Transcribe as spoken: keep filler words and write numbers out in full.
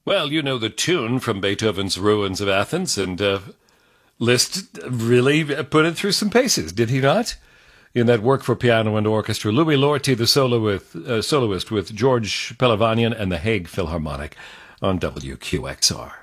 Well, you know the tune from Beethoven's Ruins of Athens, and uh, Liszt really put it through some paces, did he not? In that work for piano and orchestra, Louis Lorty, the solo with, uh, soloist with George Pelavanian and the Hague Philharmonic on W Q X R.